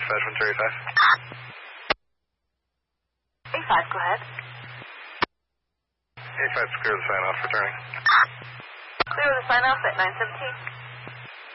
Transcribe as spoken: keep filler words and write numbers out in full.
dispatch one three five. A five, go ahead. A five, clear the sign off, returning. Clear the sign off at nine seventeen.